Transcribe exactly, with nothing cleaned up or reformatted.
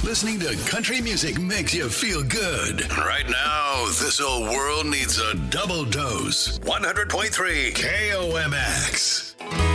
Listening to country music makes you feel good. Right now, this old world needs a double dose. one hundred point three K O M X.